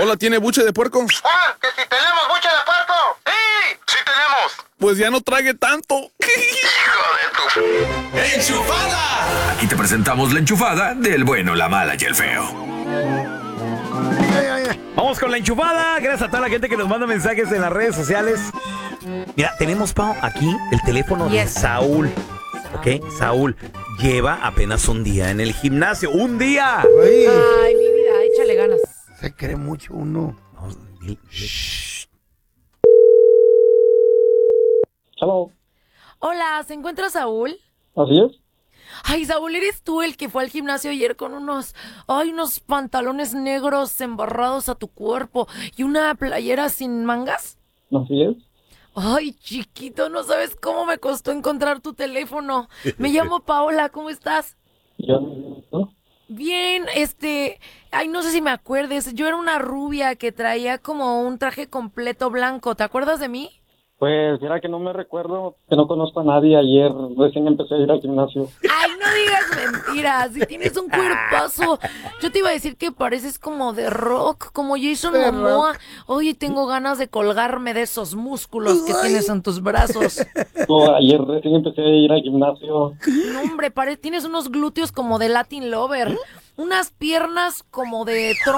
Hola, ¿tiene buche de puerco? ¡Ah! ¡Que si tenemos buche de puerco! ¡Sí! ¡Sí tenemos! Pues ya no trague tanto. ¡Hijo de tu... ¡Enchufada! Aquí te presentamos la enchufada del bueno, la mala y el feo. Vamos con la enchufada. Gracias a toda la gente que nos manda mensajes en las redes sociales. Mira, tenemos, Pau, aquí el teléfono de Saúl. ¿Ok? Saúl lleva apenas un día en el gimnasio. ¡Un día! Ay, mi vida, échale ganas. Se cree mucho uno. Vamos, shh. Hello. Hola, ¿se encuentra Saúl? Así es. Ay, Saúl, ¿eres tú el que fue al gimnasio ayer con unos pantalones negros embarrados a tu cuerpo y una playera sin mangas? Así es. Ay, chiquito, no sabes cómo me costó encontrar tu teléfono. Me llamo Paola, ¿cómo estás? Yo, ¿no? Bien, ay, no sé si me acuerdes, yo era una rubia que traía como un traje completo blanco, ¿te acuerdas de mí? Pues mira que no me recuerdo, que no conozco a nadie. Ayer recién empecé a ir al gimnasio. Ay, no digas mentiras, si tienes un cuerpazo. Yo te iba a decir que pareces como de rock, como Jason Momoa. Oye, tengo ganas de colgarme de esos músculos que tienes en tus brazos. No, ayer recién empecé a ir al gimnasio. No, hombre, tienes unos glúteos como de Latin Lover, unas piernas como de